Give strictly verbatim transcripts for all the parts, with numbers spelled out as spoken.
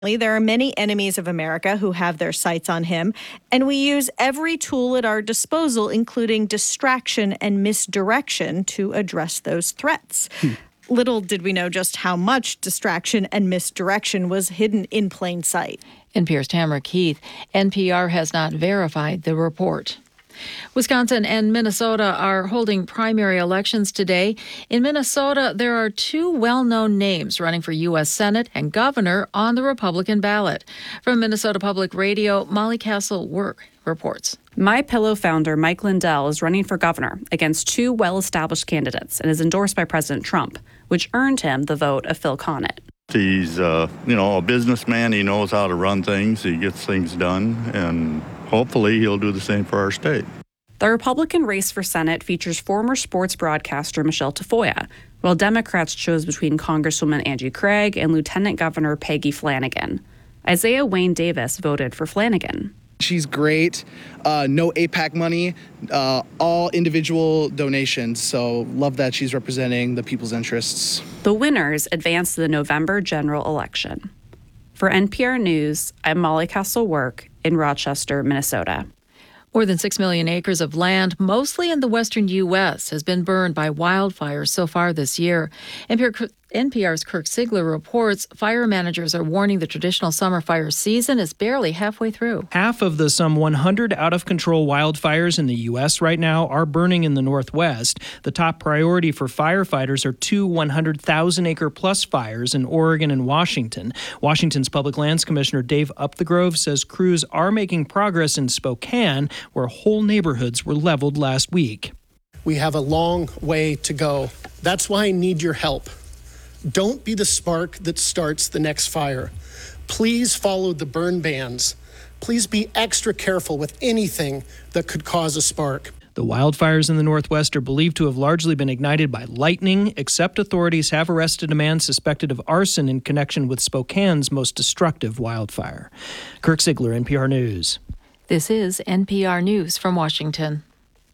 There are many enemies of America who have their sights on him, and we use every tool at our disposal, including distraction and misdirection, to address those threats. Hmm. Little did we know just how much distraction and misdirection was hidden in plain sight. N P R's Tamara Keith. N P R has not verified the report. Wisconsin and Minnesota are holding primary elections today. In Minnesota, there are two well-known names running for U S Senate and governor on the Republican ballot. From Minnesota Public Radio, Molly Castle-Work reports. MyPillow founder Mike Lindell is running for governor against two well-established candidates and is endorsed by President Trump, which earned him the vote of Phil Connett. He's, uh, you know, a businessman. He knows how to run things. He gets things done, and hopefully he'll do the same for our state. The Republican race for Senate features former sports broadcaster Michelle Tafoya, while Democrats chose between Congresswoman Angie Craig and Lieutenant Governor Peggy Flanagan. Isaiah Wayne Davis voted for Flanagan. She's great. Uh, no A PAC money, uh, all individual donations. So love that she's representing the people's interests. The winners advance to the November general election. For N P R News, I'm Molly Castle-Work in Rochester, Minnesota. More than six million acres of land, mostly in the western U S, has been burned by wildfires so far this year. N P R, N P R's Kirk Sigler reports fire managers are warning the traditional summer fire season is barely halfway through. Half of the some one hundred out-of-control wildfires in the U S right now are burning in the Northwest. The top priority for firefighters are two one hundred thousand acre plus fires in Oregon and Washington. Washington's Public Lands Commissioner Dave Upthegrove says crews are making progress in Spokane, where whole neighborhoods were leveled last week. We have a long way to go. That's why I need your help. Don't be the spark that starts the next fire. Please follow the burn bans. Please be extra careful with anything that could cause a spark. The wildfires in the Northwest are believed to have largely been ignited by lightning, except authorities have arrested a man suspected of arson in connection with Spokane's most destructive wildfire. Kirk Sigler, N P R News. This is N P R News from Washington.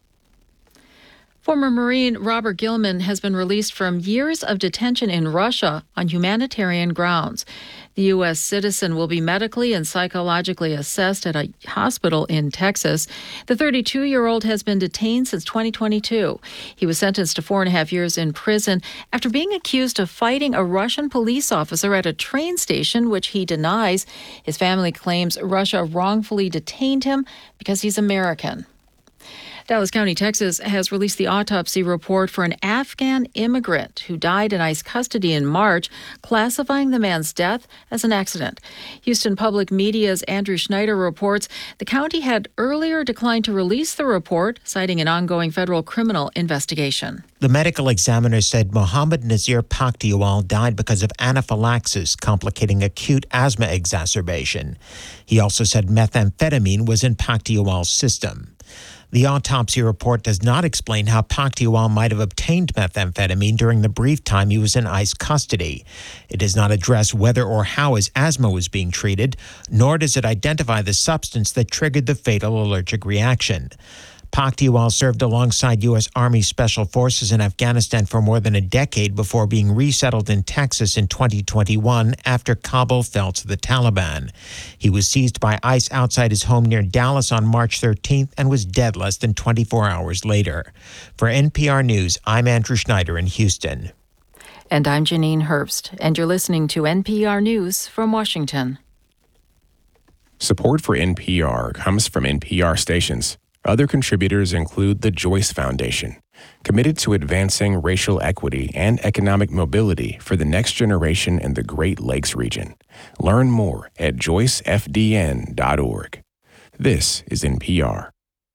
Former Marine Robert Gilman has been released from years of detention in Russia on humanitarian grounds. The U S citizen will be medically and psychologically assessed at a hospital in Texas. The thirty-two-year-old has been detained since twenty twenty-two. He was sentenced to four and a half years in prison after being accused of fighting a Russian police officer at a train station, which he denies. His family claims Russia wrongfully detained him because he's American. Dallas County, Texas, has released the autopsy report for an Afghan immigrant who died in ICE custody in March, classifying the man's death as an accident. Houston Public Media's Andrew Schneider reports the county had earlier declined to release the report, citing an ongoing federal criminal investigation. The medical examiner said Mohammed Nazir Pakhtiwal died because of anaphylaxis, complicating acute asthma exacerbation. He also said methamphetamine was in Pakhtiwal's system. The autopsy report does not explain how Pakhtiwal might have obtained methamphetamine during the brief time he was in ICE custody. It does not address whether or how his asthma was being treated, nor does it identify the substance that triggered the fatal allergic reaction. Pakhtiwal served alongside U S Army Special Forces in Afghanistan for more than a decade before being resettled in Texas in twenty twenty-one after Kabul fell to the Taliban. He was seized by ICE outside his home near Dallas on March thirteenth and was dead less than twenty-four hours later. For N P R News, I'm Andrew Schneider in Houston. And I'm Janine Herbst, and you're listening to N P R News from Washington. Support for N P R comes from N P R stations. Other contributors include the Joyce Foundation, committed to advancing racial equity and economic mobility for the next generation in the Great Lakes region. Learn more at joyce f d n dot org. This is N P R.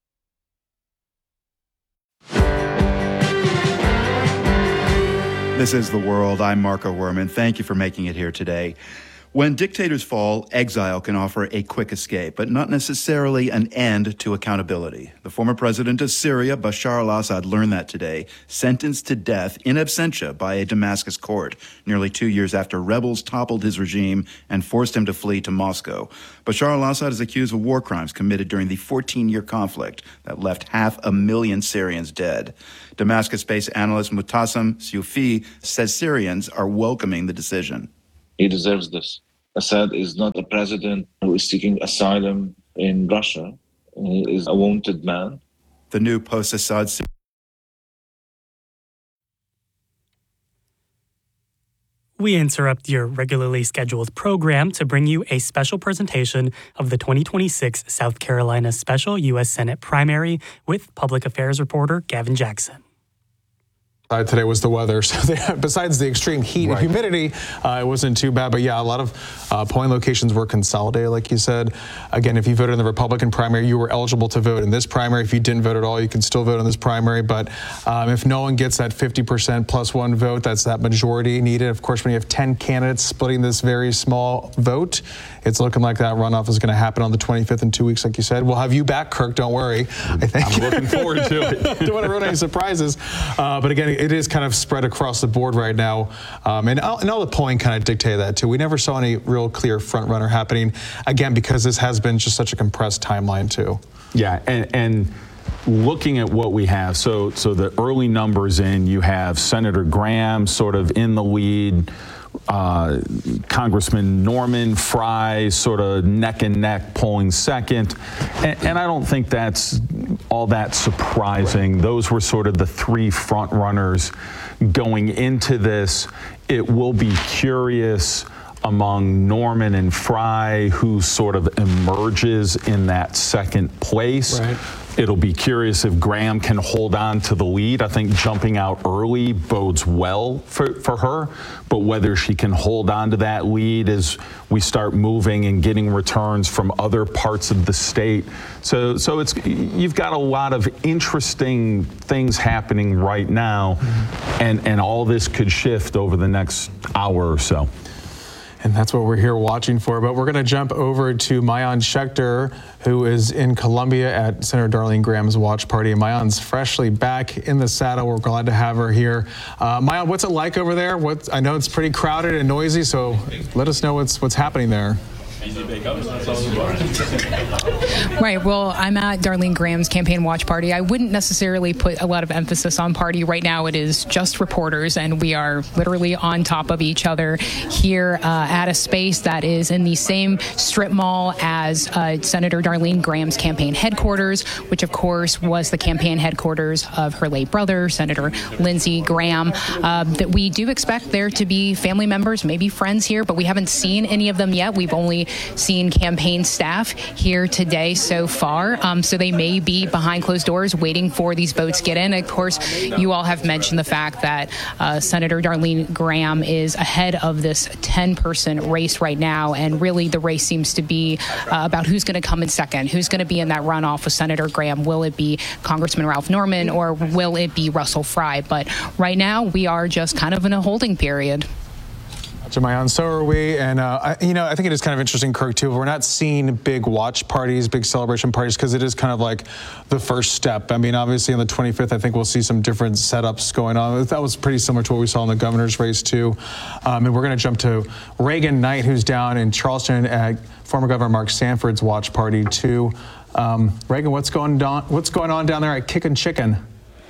This is The World. I'm Marco Werman. Thank you for making it here today. When dictators fall, exile can offer a quick escape, but not necessarily an end to accountability. The former president of Syria, Bashar al-Assad, learned that today, sentenced to death in absentia by a Damascus court, nearly two years after rebels toppled his regime and forced him to flee to Moscow. Bashar al-Assad is accused of war crimes committed during the fourteen-year conflict that left half a million Syrians dead. Damascus-based analyst Mutassim Siufi says Syrians are welcoming the decision. He deserves this. Assad is not a president who is seeking asylum in Russia. He is a wanted man. The new post-Assad. We interrupt your regularly scheduled program to bring you a special presentation of the twenty twenty-six South Carolina Special U S Senate primary with public affairs reporter Gavin Jackson. Today was the weather. So they, besides the extreme heat right. and humidity, uh, it wasn't too bad. But yeah, a lot of uh, polling locations were consolidated, like you said. Again, if you voted in the Republican primary, you were eligible to vote in this primary. If you didn't vote at all, you can still vote in this primary. But um, if no one gets that fifty percent plus one vote, that's that majority needed. Of course, when you have ten candidates splitting this very small vote, it's looking like that runoff is going to happen on the twenty-fifth in two weeks, like you said. We'll have you back, Kirk. Don't worry. I think. I'm looking forward to it. Don't want to ruin any surprises. Uh, but again, it is kind of spread across the board right now. Um, and, all, and all the polling kind of dictated that, too. We never saw any real clear front runner happening, again, because this has been just such a compressed timeline, too. Yeah, and, and looking at what we have, so, so the early numbers in, you have Senator Graham sort of in the lead, Uh, Congressman Norman Fry sort of neck and neck polling second. And, and I don't think that's all that surprising. Those were sort of the three front runners going into this. It will be curious among Norman and Fry who sort of emerges in that second place. Right. It'll be curious if Graham can hold on to the lead. I think jumping out early bodes well for, for her, but whether she can hold on to that lead as we start moving and getting returns from other parts of the state. So, so it's you've got a lot of interesting things happening right now, mm-hmm. and, and all this could shift over the next hour or so. And that's what we're here watching for. But we're going to jump over to Maayan Schechter, who is in Columbia at Senator Darlene Graham's watch party. And Maayan's freshly back in the saddle. We're glad to have her here. Uh, Maayan, what's it like over there? What, I know it's pretty crowded and noisy, so let us know what's what's happening there. Right. Well, I'm at Darlene Graham's campaign watch party. I wouldn't necessarily put a lot of emphasis on party. Right now, it is just reporters, and we are literally on top of each other here uh, at a space that is in the same strip mall as uh, Senator Darlene Graham's campaign headquarters, which, of course, was the campaign headquarters of her late brother, Senator Lindsey Graham. Uh, that we do expect there to be family members, maybe friends here, but we haven't seen any of them yet. We've only seen campaign staff here today so far. Um, so they may be behind closed doors waiting for these votes to get in. Of course, you all have mentioned the fact that uh, Senator Darlene Graham is ahead of this ten-person race right now. And really the race seems to be uh, about who's going to come in second, who's going to be in that runoff with Senator Graham. Will it be Congressman Ralph Norman or will it be Russell Fry? But right now we are just kind of in a holding period. Maayan, so are we, and uh, I, you know, I think it is kind of interesting, Kirk, too. We're not seeing big watch parties, big celebration parties, because it is kind of like the first step. I mean, obviously on the twenty-fifth, I think we'll see some different setups going on. That was pretty similar to what we saw in the governor's race, too. Um, and we're going to jump to Reagan Knight, who's down in Charleston at former Governor Mark Sanford's watch party, too. Um, Reagan, what's going on? What's going on down there at Kickin' Chicken?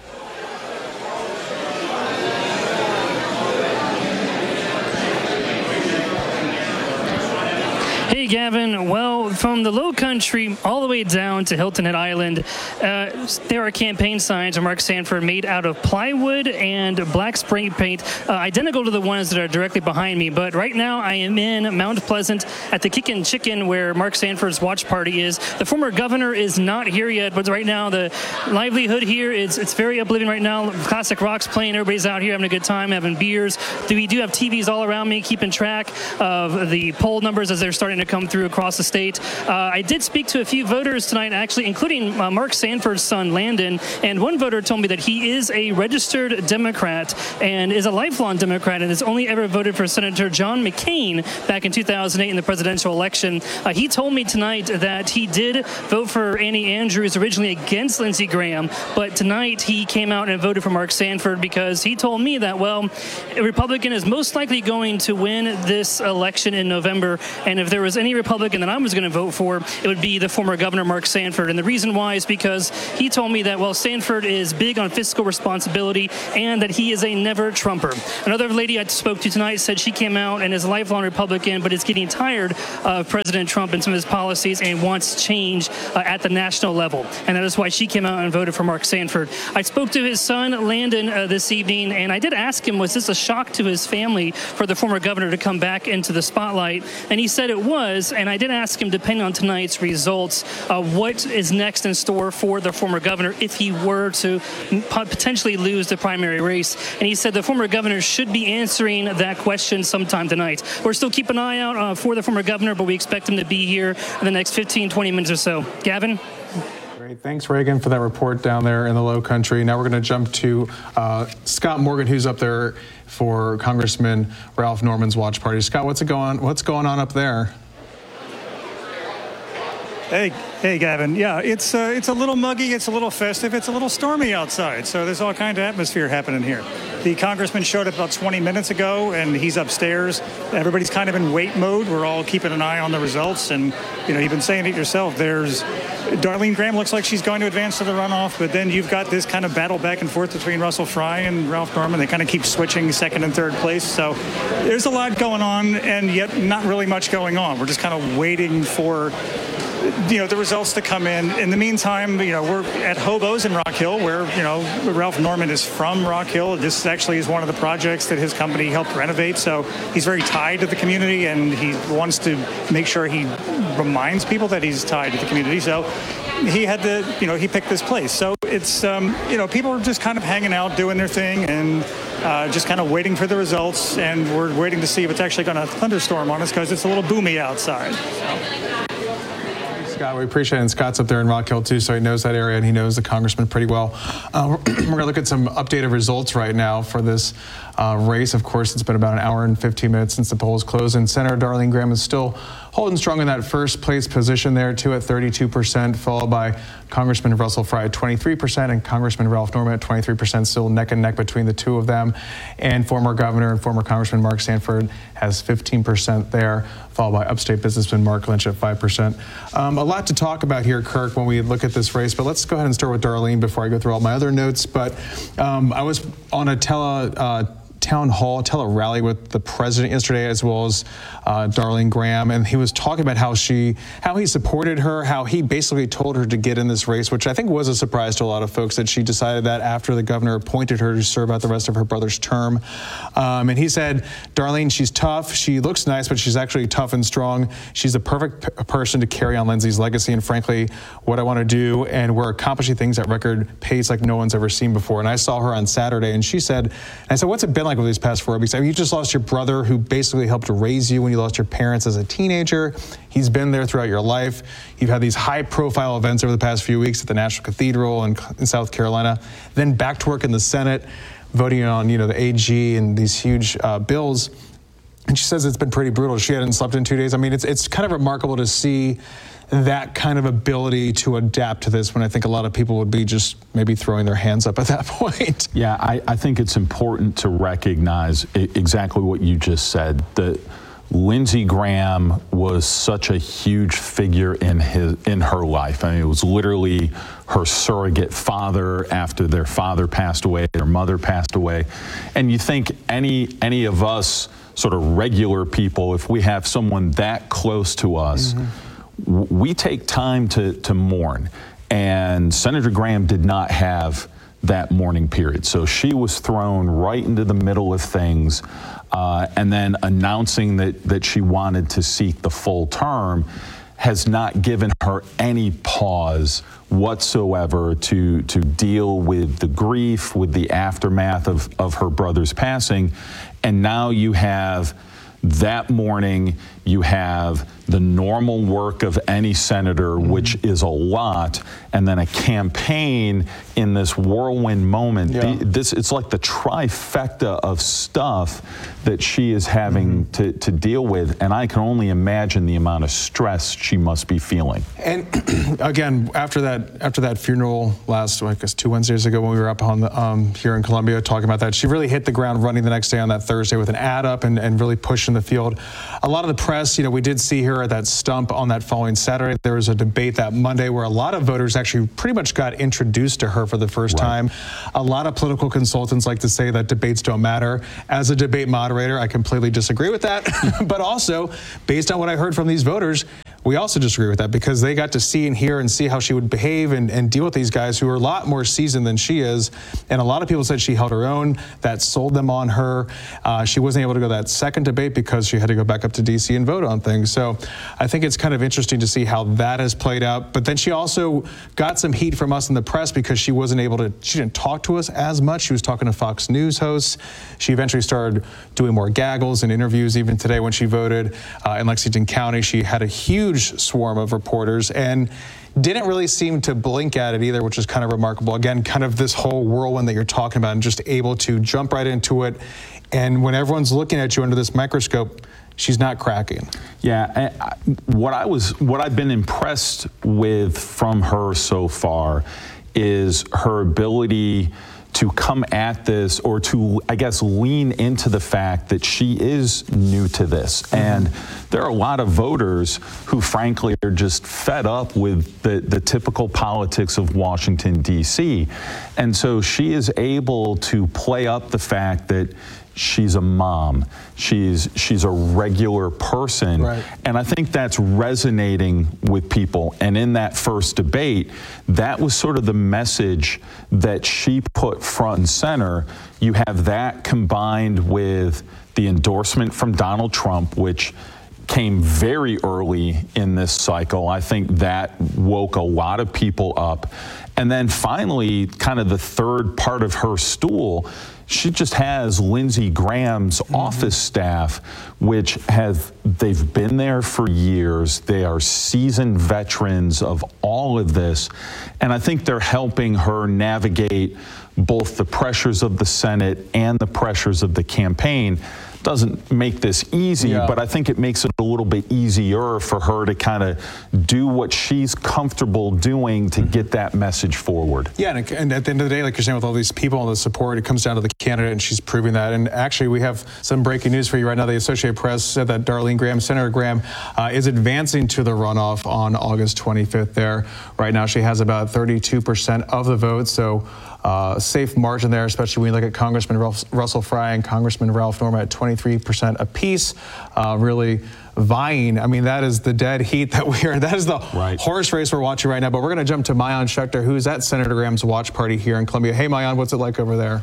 Hey, Gavin. Well, from the Low Country all the way down to Hilton Head Island, uh, there are campaign signs of Mark Sanford made out of plywood and black spray paint, uh, identical to the ones that are directly behind me. But right now, I am in Mount Pleasant at the Kickin' Chicken, where Mark Sanford's watch party is. The former governor is not here yet, but right now the livelihood here is it's very uplifting right now. Classic rock's playing. Everybody's out here having a good time, having beers. We do have T Vs all around me, keeping track of the poll numbers as they're starting to come through across the state. Uh, I did speak to a few voters tonight, actually, including uh, Mark Sanford's son, Landon, and one voter told me that he is a registered Democrat and is a lifelong Democrat and has only ever voted for Senator John McCain back in two thousand eight in the presidential election. Uh, he told me tonight that he did vote for Annie Andrews originally against Lindsey Graham, but tonight he came out and voted for Mark Sanford because he told me that, well, a Republican is most likely going to win this election in November, and if there was was any Republican that I was going to vote for, it would be the former governor, Mark Sanford. And the reason why is because he told me that, well, Sanford is big on fiscal responsibility and that he is a never Trumper. Another lady I spoke to tonight said she came out and is a lifelong Republican, but is getting tired of President Trump and some of his policies and wants change uh, at the national level. And that is why she came out and voted for Mark Sanford. I spoke to his son, Landon, uh, this evening, and I did ask him, was this a shock to his family for the former governor to come back into the spotlight? And he said it was, and I did ask him, depending on tonight's results, uh, what is next in store for the former governor if he were to potentially lose the primary race. And he said the former governor should be answering that question sometime tonight. We're still keeping an eye out uh, for the former governor, but we expect him to be here in the next fifteen, twenty minutes or so. Gavin? Great. Thanks, Reagan, for that report down there in the Low Country. Now we're going to jump to uh, Scott Morgan, who's up there for Congressman Ralph Norman's watch party. Scott, what's it going? What's going on up there? Hey, hey, Gavin. Yeah, it's uh, it's a little muggy, it's a little festive, it's a little stormy outside. So there's all kind of atmosphere happening here. The congressman showed up about twenty minutes ago, and he's upstairs. Everybody's kind of in wait mode. We're all keeping an eye on the results, and you know, you've been saying it yourself. There's Darlene Graham looks like she's going to advance to the runoff, but then you've got this kind of battle back and forth between Russell Fry and Ralph Norman. They kind of keep switching second and third place. So there's a lot going on, and yet not really much going on. We're just kind of waiting for, you know, the results to come in. In the meantime, you know, we're at Hobos in Rock Hill, where, you know, Ralph Norman is from Rock Hill. This actually is one of the projects that his company helped renovate. So he's very tied to the community, and he wants to make sure he reminds people that he's tied to the community. So he had to, you know, he picked this place. So it's, um, you know, people are just kind of hanging out, doing their thing, and uh, just kind of waiting for the results. And we're waiting to see if it's actually going to thunderstorm on us, because it's a little boomy outside. So. Scott, we appreciate it. And Scott's up there in Rock Hill, too, so he knows that area, and he knows the congressman pretty well. Uh, we're going to look at some updated results right now for this uh, race. Of course, it's been about an hour and fifteen minutes since the polls closed, and Senator Darlene Graham is still holding strong in that first place position there, too, at thirty-two percent, followed by Congressman Russell Fry at twenty-three percent and Congressman Ralph Norman at twenty-three percent, still neck and neck between the two of them. And former Governor and former Congressman Mark Sanford has fifteen percent there, followed by upstate businessman Mark Lynch at five percent. Um, a lot to talk about here, Kirk, when we look at this race, but let's go ahead and start with Darlene before I go through all my other notes. But um, I was on a tele... Uh, town hall, tele-rally with the president yesterday, as well as uh, Darlene Graham, and he was talking about how she, how he supported her, how he basically told her to get in this race, which I think was a surprise to a lot of folks, that she decided that after the governor appointed her to serve out the rest of her brother's term. Um, and he said, Darlene, she's tough, she looks nice, but she's actually tough and strong. She's the perfect p- person to carry on Lindsay's legacy, and frankly, what I want to do, and we're accomplishing things at record pace like no one's ever seen before. And I saw her on Saturday, and she said, and I said, what's it been like over these past four weeks? I mean, you just lost your brother, who basically helped raise you when you lost your parents as a teenager. He's been there throughout your life. You've had these high-profile events over the past few weeks at the National Cathedral in, in South Carolina, then back to work in the Senate, voting on, you know, the A G and these huge uh, bills. And she says it's been pretty brutal. She hadn't slept in two days. I mean, it's it's kind of remarkable to see that kind of ability to adapt to this, when I think a lot of people would be just maybe throwing their hands up at that point. Yeah, I, I think it's important to recognize I- exactly what you just said, that Lindsey Graham was such a huge figure in his in her life. I mean, it was literally her surrogate father after their father passed away, their mother passed away. And you think any any of us sort of regular people, if we have someone that close to us, mm-hmm. w- we take time to, to mourn. And Senator Graham did not have that mourning period. So she was thrown right into the middle of things, uh, and then announcing that, that she wanted to seek the full term has not given her any pause whatsoever to to deal with the grief, with the aftermath of, of her brother's passing. And now you have that morning, you have the normal work of any senator, mm-hmm. which is a lot, and then a campaign in this whirlwind moment. Yeah. The, this it's like the trifecta of stuff that she is having mm-hmm. to, to deal with, and I can only imagine the amount of stress she must be feeling. And again, after that after that funeral last, I guess two Wednesdays ago, when we were up on the, um, here in Columbia talking about that, she really hit the ground running the next day on that Thursday with an ad up and, and really pushing the field. A lot of the press press, you know, we did see her at that stump on that following Saturday. There was a debate that Monday where a lot of voters actually pretty much got introduced to her for the first right. time. A lot of political consultants like to say that debates don't matter. As a debate moderator, I completely disagree with that. But also, based on what I heard from these voters, we also disagree with that because they got to see and hear and see how she would behave and, and deal with these guys who are a lot more seasoned than she is. And a lot of people said she held her own. That sold them on her. Uh, she wasn't able to go to that second debate because she had to go back up to D C and vote on things. So I think it's kind of interesting to see how that has played out. But then she also got some heat from us in the press because she wasn't able to, she didn't talk to us as much. She was talking to Fox News hosts. She eventually started doing more gaggles and interviews. Even today when she voted uh, in Lexington County, she had a huge swarm of reporters and didn't really seem to blink at it either, which is kind of remarkable. Again, kind of this whole whirlwind that you're talking about and just able to jump right into it. And when everyone's looking at you under this microscope, she's not cracking. Yeah, I, what I was, what I've been impressed with from her so far is her ability to come at this or to, I guess, lean into the fact that she is new to this. Mm-hmm. And there are a lot of voters who, frankly, are just fed up with the, the typical politics of Washington, D C. And so she is able to play up the fact that she's a mom. She's she's a regular person. Right. And I think that's resonating with people. And in that first debate, that was sort of the message that she put front and center. You have that combined with the endorsement from Donald Trump, which came very early in this cycle. I think that woke a lot of people up. And then finally, kind of the third part of her stool, she just has Lindsey Graham's mm-hmm. office staff, which have, they've been there for years. They are seasoned veterans of all of this. And I think they're helping her navigate both the pressures of the Senate and the pressures of the campaign. Doesn't make this easy, yeah. but I think it makes it a little bit easier for her to kind of do what she's comfortable doing to mm-hmm. get that message forward. Yeah, and, and at the end of the day, like you're saying, with all these people and the support, it comes down to the candidate, and she's proving that. And actually, we have some breaking news for you right now. The Associated Press said that Darlene Graham, Senator Graham, uh, is advancing to the runoff on August twenty-fifth there. Right now, she has about thirty-two percent of the vote, so Uh, safe margin there, especially when you look at Congressman Ralph, Russell Fry and Congressman Ralph Norman at twenty-three percent apiece, uh, really vying. I mean, that is the dead heat that we are. That is the right. horse race we're watching right now. But we're going to jump to Maayan Schechter, who's at Senator Graham's watch party here in Columbia. Hey, Maayan, what's it like over there?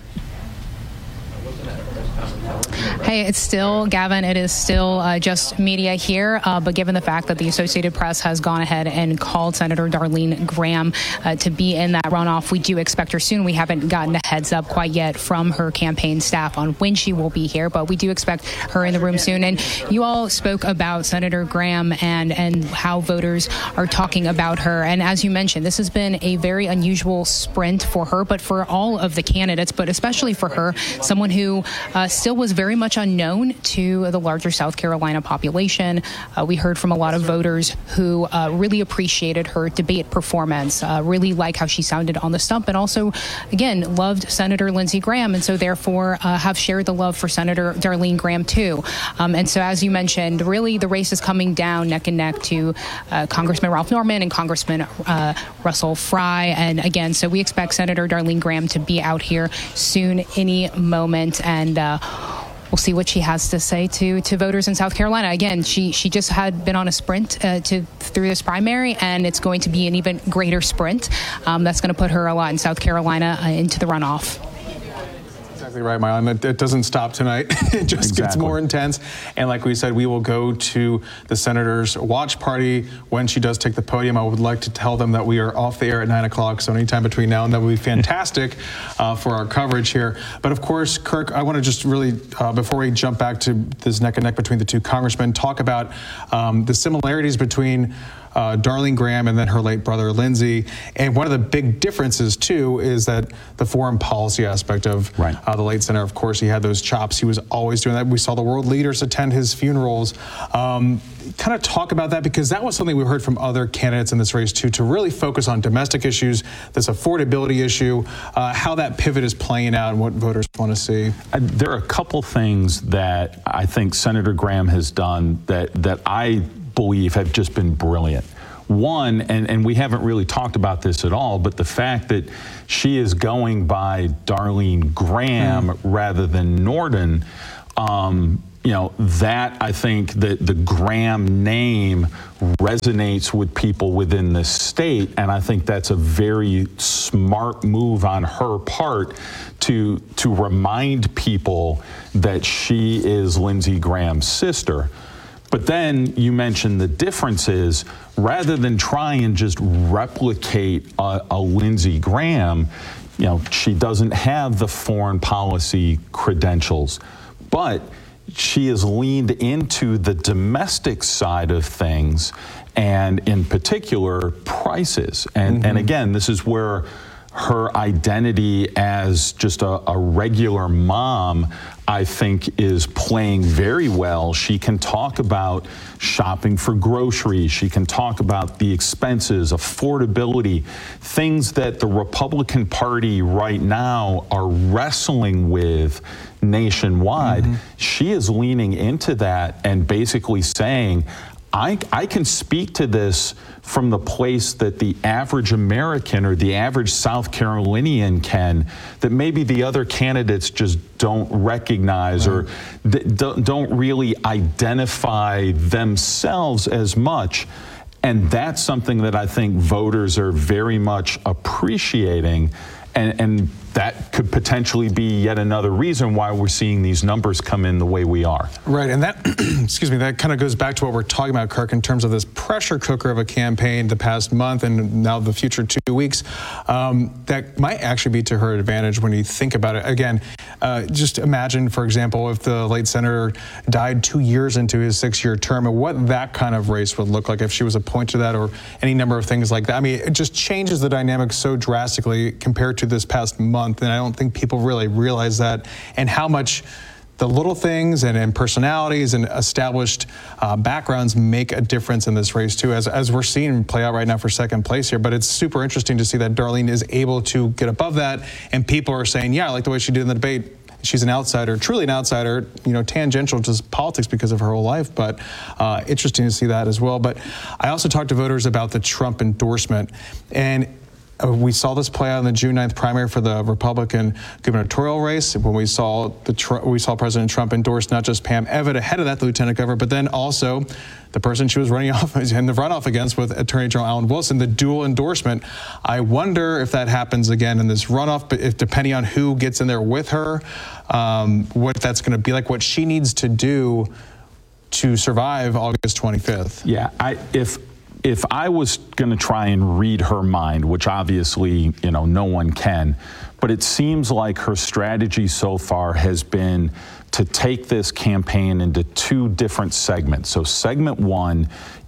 Hey, it's still, Gavin, it is still uh, just media here, uh, but given the fact that the Associated Press has gone ahead and called Senator Darlene Graham uh, to be in that runoff, we do expect her soon. We haven't gotten a heads up quite yet from her campaign staff on when she will be here, but we do expect her in the room soon. And you all spoke about Senator Graham and, and how voters are talking about her. And as you mentioned, this has been a very unusual sprint for her, but for all of the candidates, but especially for her, someone who uh, still was very much unknown to the larger South Carolina population. Uh, we heard from a lot of voters who uh, really appreciated her debate performance, uh, really like how she sounded on the stump, and also, again, loved Senator Lindsey Graham, and so therefore uh, have shared the love for Senator Darlene Graham too. Um, and so, as you mentioned, really the race is coming down neck and neck to uh, Congressman Ralph Norman and Congressman uh, Russell Fry. And again, so we expect Senator Darlene Graham to be out here soon, any moment, and uh, we'll see what she has to say to to voters in South Carolina. Again, she she just had been on a sprint uh, to through this primary, and it's going to be an even greater sprint. Um, that's going to put her a lot in South Carolina uh, into the runoff. Exactly right, Maayan. It, it doesn't stop tonight. It just exactly. gets more intense. And like we said, we will go to the senator's watch party when she does take the podium. I would like to tell them that we are off the air at nine o'clock, so anytime between now and then would be fantastic uh, for our coverage here. But of course, Kirk, I want to just really, uh, before we jump back to this neck and neck between the two congressmen, talk about um, the similarities between Uh, uh, Darlene Graham and then her late brother Lindsey. And one of the big differences too is that the foreign policy aspect of right. uh, the late senator. Of course, he had those chops. He was always doing that. We saw the world leaders attend his funerals. Um, kind of talk about that, because that was something we heard from other candidates in this race too, to really focus on domestic issues, this affordability issue, uh, how that pivot is playing out and what voters want to see. Uh, there are a couple things that I think Senator Graham has done that, that I believe have just been brilliant. One, and, and we haven't really talked about this at all, but the fact that she is going by Darlene Graham mm. rather than Norden, um, you know, that I think that the Graham name resonates with people within the state, and I think that's a very smart move on her part to to remind people that she is Lindsey Graham's sister. But then you mentioned the differences. Rather than try and just replicate a, a Lindsey Graham, you know, she doesn't have the foreign policy credentials, but she has leaned into the domestic side of things, and in particular, prices. And, mm-hmm. and again, this is where her identity as just a, a regular mom, I think, is playing very well. She can talk about shopping for groceries. She can talk about the expenses, affordability, things that the Republican Party right now are wrestling with nationwide. Mm-hmm. She is leaning into that and basically saying, I, I can speak to this from the place that the average American or the average South Carolinian can, that maybe the other candidates just don't recognize right. or th- don't really identify themselves as much. And that's something that I think voters are very much appreciating. And, and that could potentially be yet another reason why we're seeing these numbers come in the way we are. Right, and that, excuse me, that kind of goes back to what we're talking about, Kirk, in terms of this pressure cooker of a campaign the past month and now the future two weeks. Um, that might actually be to her advantage when you think about it. Again, uh, just imagine, for example, if the late senator died two years into his six-year term, and what that kind of race would look like if she was appointed to that, or any number of things like that. I mean, it just changes the dynamic so drastically compared to this past month. And I don't think people really realize that, and how much the little things and, and personalities and established uh, backgrounds make a difference in this race too, as, as we're seeing play out right now for second place here. But it's super interesting to see that Darlene is able to get above that, and people are saying, yeah, I like the way she did in the debate. She's an outsider, truly an outsider, you know, tangential to politics because of her whole life, but uh, interesting to see that as well. But I also talked to voters about the Trump endorsement, and Uh, we saw this play out in the June ninth primary for the Republican gubernatorial race, when we saw the tr- we saw President Trump endorse not just Pam Evitt ahead of that, the lieutenant governor, but then also the person she was running off in the runoff against with Attorney General Alan Wilson, the dual endorsement. I wonder if that happens again in this runoff, but if depending on who gets in there with her, um, what that's going to be like, what she needs to do to survive August twenty-fifth. Yeah, I if. If I was going to try and read her mind, which obviously, you know, no one can, but it seems like her strategy so far has been to take this campaign into two different segments. So segment one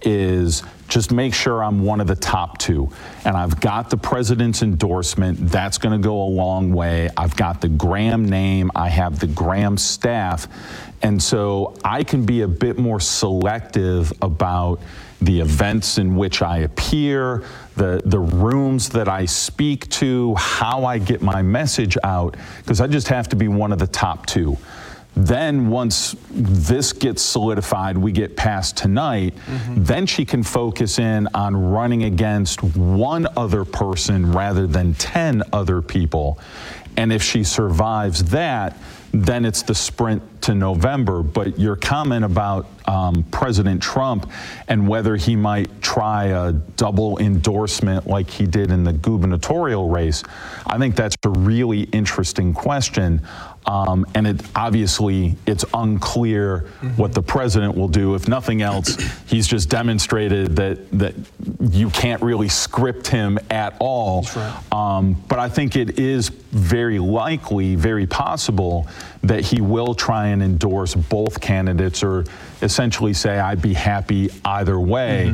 is just make sure I'm one of the top two. And I've got the president's endorsement. That's going to go a long way. I've got the Graham name. I have the Graham staff. And so I can be a bit more selective about the events in which I appear, the, the rooms that I speak to, how I get my message out, because I just have to be one of the top two. Then once this gets solidified, we get past tonight, mm-hmm. then she can focus in on running against one other person rather than ten other people. And if she survives that, then it's the sprint to November. But your comment about um, President Trump and whether he might try a double endorsement like he did in the gubernatorial race, I think that's a really interesting question. Um, and it obviously it's unclear mm-hmm. what the president will do. If nothing else, he's just demonstrated that that you can't really script him at all. That's right. Um, but I think it is very likely, very possible that he will try and endorse both candidates, or essentially say, I'd be happy either way. Mm-hmm.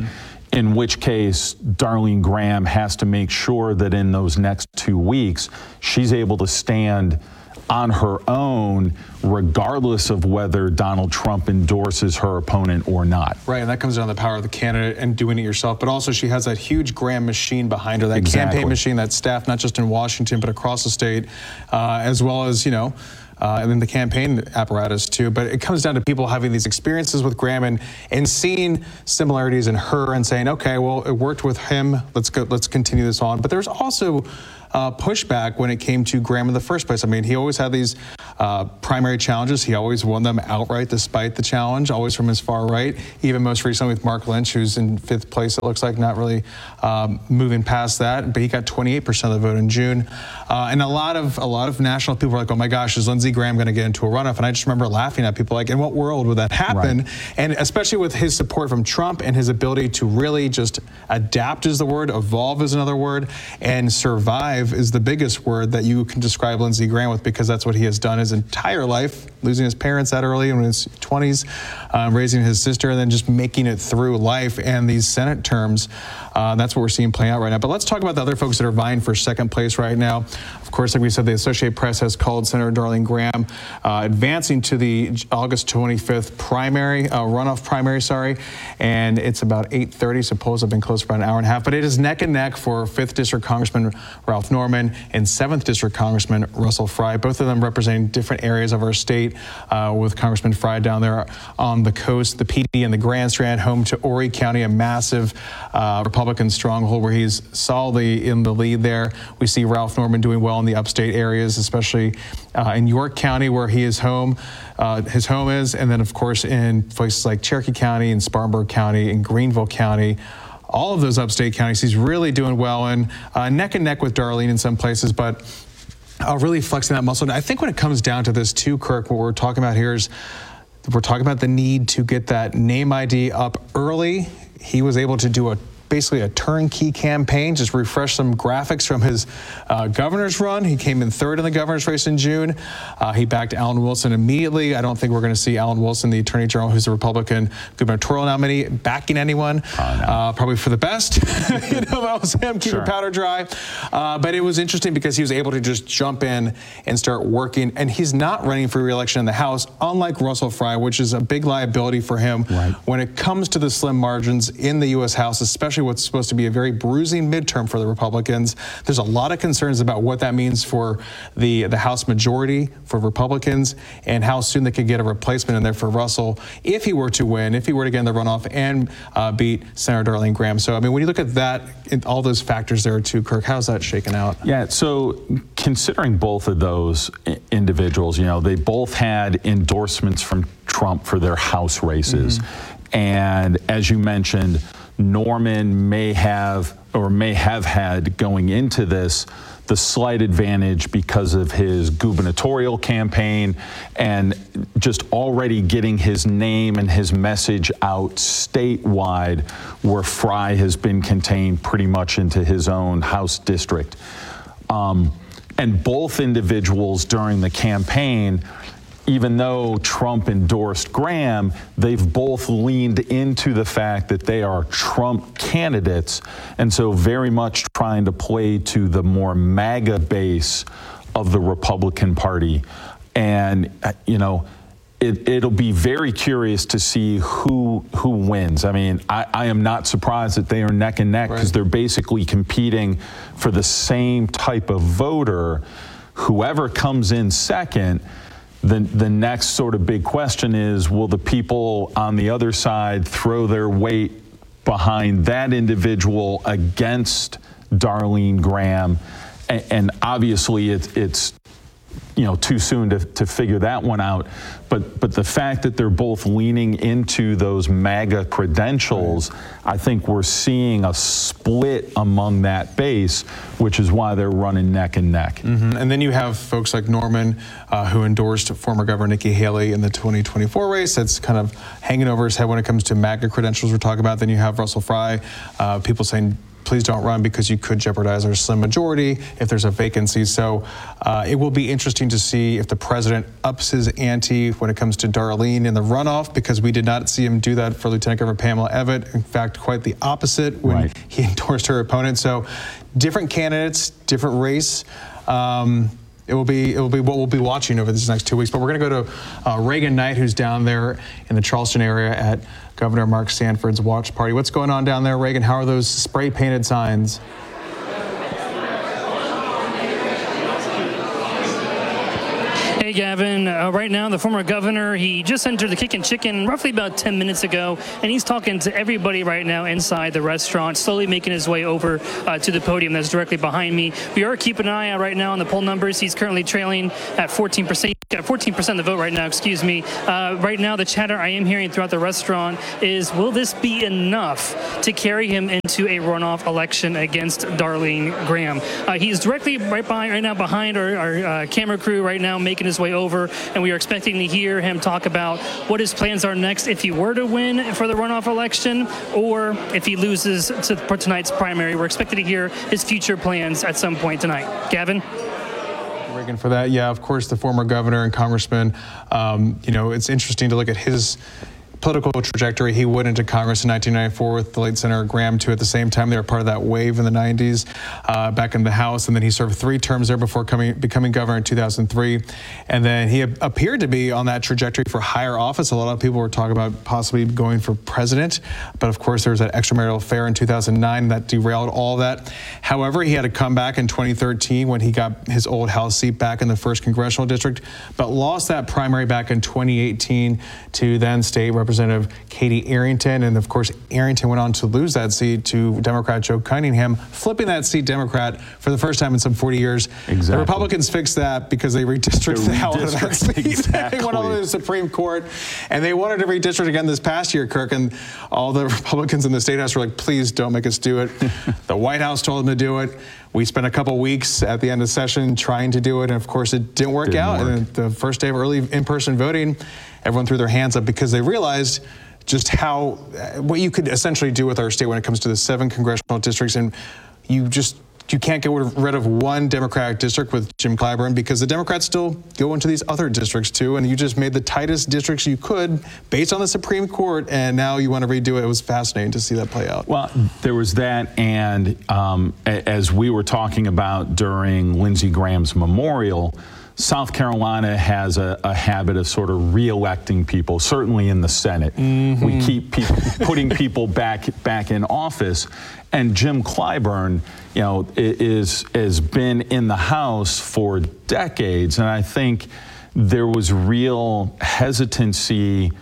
in which case Darlene Graham has to make sure that in those next two weeks, she's able to stand on her own, regardless of whether Donald Trump endorses her opponent or not. Right, and that comes down to the power of the candidate and doing it yourself. But also, she has that huge Graham machine behind her, that Exactly. campaign machine, that staff, not just in Washington, but across the state, uh, as well as, you know, Uh, and then the campaign apparatus too. But it comes down to people having these experiences with Graham and, and seeing similarities in her and saying, okay, well, it worked with him. Let's go. Let's continue this on. But there's also uh, pushback when it came to Graham in the first place. I mean, he always had these uh, primary challenges. He always won them outright despite the challenge, always from his far right. Even most recently with Mark Lynch, who's in fifth place, it looks like, not really um, moving past that. But he got twenty-eight percent of the vote in June. Uh, and a lot of a lot of national people were like, oh my gosh, is Lindsey Graham going to get into a runoff? And I just remember laughing at people like, in what world would that happen? Right. And especially with his support from Trump and his ability to really just adapt is the word, evolve is another word, and survive is the biggest word that you can describe Lindsey Graham with, because that's what he has done his entire life, losing his parents that early in his twenties, um, raising his sister, and then just making it through life and these Senate terms. Uh, that's what we're seeing playing out right now. But let's talk about the other folks that are vying for second place right now. Of course, like we said, the Associated Press has called Senator Darlene Graham uh, advancing to the August twenty-fifth primary, uh, runoff primary, sorry. And it's about eight thirty, so polls have been closed for about an hour and a half. But it is neck and neck for fifth District Congressman Ralph Norman and seventh District Congressman Russell Fry, both of them representing different areas of our state, uh, with Congressman Fry down there on the coast, the P D and the Grand Strand, home to Horry County, a massive uh, Republican stronghold where he's solidly in the lead there. We see Ralph Norman doing well in the upstate areas, especially uh, in York County, where he is home, uh, his home is, and then of course in places like Cherokee County and Spartanburg County and Greenville County. All of those upstate counties, he's really doing well in, uh, neck and neck with Darlene in some places, but uh, really flexing that muscle. And I think when it comes down to this too, Kirk, what we're talking about here is we're talking about the need to get that name I D up early. He was able to do a basically a turnkey campaign, just refresh some graphics from his uh, governor's run. He came in third in the governor's race in June. Uh, he backed Alan Wilson immediately. I don't think we're going to see Alan Wilson, the Attorney General, who's a Republican gubernatorial nominee, backing anyone. Oh, no. uh, probably for the best. You know, that was him, keep sure. your powder dry. Uh, but it was interesting because he was able to just jump in and start working. And he's not running for re-election in the House, unlike Russell Fry, which is a big liability for him right. when it comes to the slim margins in the U S House, especially what's supposed to be a very bruising midterm for the Republicans. There's a lot of concerns about what that means for the, the House majority for Republicans and how soon they could get a replacement in there for Russell if he were to win, if he were to get in the runoff and uh, beat Senator Darlene Graham. So, I mean, when you look at that, all those factors there too, Kirk, how's that shaken out? Yeah, so considering both of those individuals, you know, they both had endorsements from Trump for their House races. Mm-hmm. And as you mentioned, Norman may have or may have had going into this the slight advantage because of his gubernatorial campaign and just already getting his name and his message out statewide, where Fry has been contained pretty much into his own House district. Um, and both individuals during the campaign, even though Trump endorsed Graham, they've both leaned into the fact that they are Trump candidates, and so very much trying to play to the more MAGA base of the Republican Party. And, you know, it, it'll be very curious to see who who wins. I mean, I, I am not surprised that they are neck and neck because right. they're basically competing for the same type of voter. Whoever comes in second, The, the next sort of big question is, will the people on the other side throw their weight behind that individual against Darlene Graham? And, and obviously it, it's, you know, too soon to, to figure that one out. But but the fact that they're both leaning into those MAGA credentials, right. I think we're seeing a split among that base, which is why they're running neck and neck. Mm-hmm. And then you have folks like Norman, uh, who endorsed former Governor Nikki Haley in the twenty twenty-four race. That's kind of hanging over his head when it comes to MAGA credentials we're talking about. Then you have Russell Fry, uh, people saying, please don't run because you could jeopardize our slim majority if there's a vacancy. So uh, it will be interesting to see if the president ups his ante when it comes to Darlene in the runoff, because we did not see him do that for Lieutenant Governor Pamela Evatt. In fact, quite the opposite when right. he endorsed her opponent. So different candidates, different race. Um, It will be it will be what we'll be watching over these next two weeks. But we're going to go to uh, Reagan Knight, who's down there in the Charleston area at Governor Mark Sanford's watch party. What's going on down there, Reagan? How are those spray painted signs? Hey, Gavin. Uh, right now, the former governor, he just entered the Kickin' Chicken roughly about ten minutes ago, and he's talking to everybody right now inside the restaurant, slowly making his way over uh, to the podium that's directly behind me. We are keeping an eye out right now on the poll numbers. He's currently trailing at fourteen percent. Got fourteen percent of the vote right now, excuse me. Uh, right now, the chatter I am hearing throughout the restaurant is, will this be enough to carry him into a runoff election against Darlene Graham? Uh, he's directly right behind, right now behind our, our uh, camera crew right now, making his way over, and we are expecting to hear him talk about what his plans are next if he were to win for the runoff election, or if he loses to for tonight's primary. We're expecting to hear his future plans at some point tonight. Gavin? Reagan, for that. Yeah, of course, the former governor and congressman, um, you know, it's interesting to look at his political trajectory. He went into Congress in nineteen ninety-four with the late Senator Graham, too. At the same time, they were part of that wave in the nineties, uh, back in the House, and then he served three terms there before coming becoming governor in two thousand three. And then he appeared to be on that trajectory for higher office. A lot of people were talking about possibly going for president, but of course there was that extramarital affair in two thousand nine that derailed all that. However, he had to come back in twenty thirteen when he got his old House seat back in the first congressional district, but lost that primary back in twenty eighteen to then state representative Representative Katie Arrington, and of course Arrington went on to lose that seat to Democrat Joe Cunningham, flipping that seat Democrat for the first time in some forty years. Exactly. The Republicans fixed that because they redistricted the hell out of that seat. Exactly. They went all the way to the Supreme Court, and they wanted to redistrict again this past year, Kirk, and all the Republicans in the State House were like, please don't make us do it. The White House told them to do it. We spent a couple weeks at the end of the session trying to do it, and of course it didn't work didn't out. Work. And the first day of early in-person voting, everyone threw their hands up because they realized just how, what you could essentially do with our state when it comes to the seven congressional districts. And you just, you can't get rid of one Democratic district with Jim Clyburn because the Democrats still go into these other districts too. And you just made the tightest districts you could based on the Supreme Court. And now you want to redo it. It was fascinating to see that play out. Well, there was that. And um, as we were talking about during Lindsey Graham's memorial, South Carolina has a, a habit of sort of re-electing people, certainly in the Senate. Mm-hmm. We keep people, putting people back back in office. And Jim Clyburn, you know, is has been in the House for decades. And I think there was real hesitancy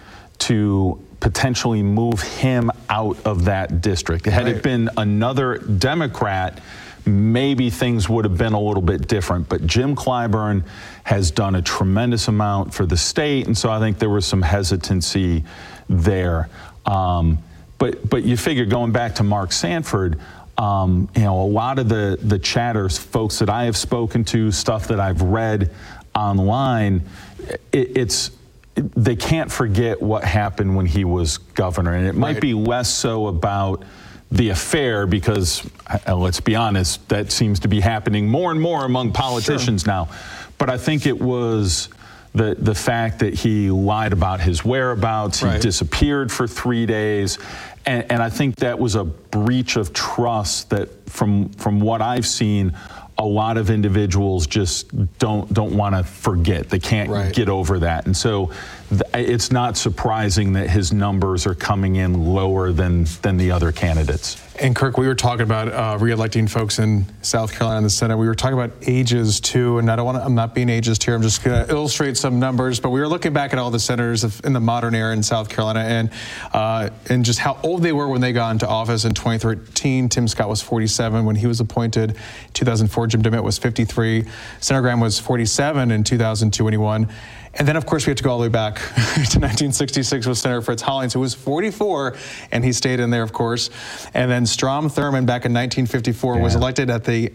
to potentially move him out of that district. Had right. it been another Democrat, maybe things would have been a little bit different. But Jim Clyburn has done a tremendous amount for the state, and so I think there was some hesitancy there. Um, but but you figure, going back to Mark Sanford, um, you know, a lot of the the chatters, folks that I have spoken to, stuff that I've read online, it, it's they can't forget what happened when he was governor, and it might right. be less so about the affair, because uh, let's be honest, that seems to be happening more and more among politicians sure. now. But I think it was the the fact that he lied about his whereabouts, right. he disappeared for three days, and, and I think that was a breach of trust that, from from what I've seen, a lot of individuals just don't don't want to forget. They can't right. get over that. And so th- it's not surprising that his numbers are coming in lower than than the other candidates. And Kirk, we were talking about uh, re-electing folks in South Carolina in the Senate. We were talking about ages too, and I don't want to, I'm not being ageist here. I'm just going to illustrate some numbers. But we were looking back at all the senators of, in the modern era in South Carolina, and uh, and just how old they were when they got into office. In twenty thirteen, Tim Scott was forty-seven when he was appointed. two thousand four, Jim DeMint was fifty-three. Senator Graham was forty-seven in two thousand two when he won. And then, of course, we have to go all the way back to nineteen sixty-six with Senator Fritz Hollings, who was forty-four, and he stayed in there, of course. And then Strom Thurmond back in nineteen fifty-four yeah. was elected at the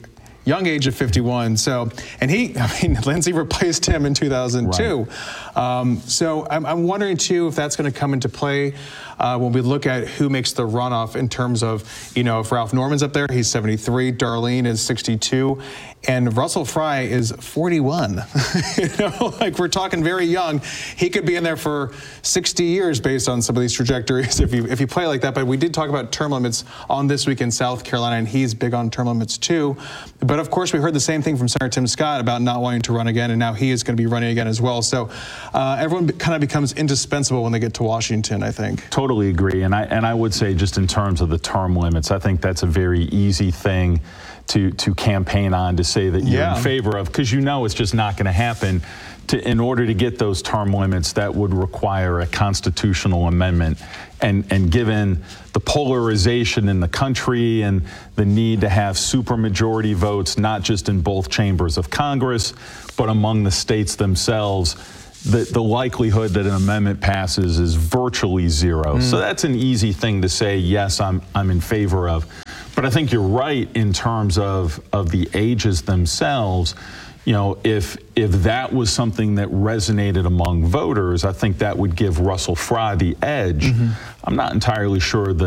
young age of fifty-one. So, and he, I mean, Lindsey replaced him in two thousand two. Right. Um, so I'm, I'm wondering too if that's going to come into play uh, when we look at who makes the runoff in terms of, you know, if Ralph Norman's up there, he's seventy-three, Darlene is sixty-two, and Russell Fry is forty-one. You know, like we're talking very young. He could be in there for sixty years based on some of these trajectories if you if you play like that. But we did talk about term limits on This Week in South Carolina, and he's big on term limits too. But of course, we heard the same thing from Senator Tim Scott about not wanting to run again, and now he is going to be running again as well. So uh, everyone kind of becomes indispensable when they get to Washington, I think. Totally agree. And I and I would say just in terms of the term limits, I think that's a very easy thing to to campaign on, to say that you're Yeah. in favor of, because you know it's just not going to happen. To, in order to get those term limits, that would require a constitutional amendment. And, and given the polarization in the country and the need to have supermajority votes, not just in both chambers of Congress, but among the states themselves, the, the likelihood that an amendment passes is virtually zero. Mm. So that's an easy thing to say, yes, I'm, I'm in favor of. But I think you're right in terms of, of the ages themselves. You know, if if that was something that resonated among voters, I think that would give Russell Fry the edge. Mm-hmm. I'm not entirely sure that